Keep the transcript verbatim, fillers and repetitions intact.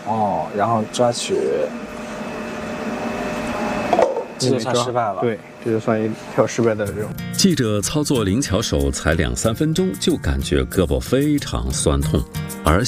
哦，然后抓取，这就算失败了。 对，这就算一条失败的任务。 记者操作灵巧手才两三分钟，就感觉胳膊非常酸痛，而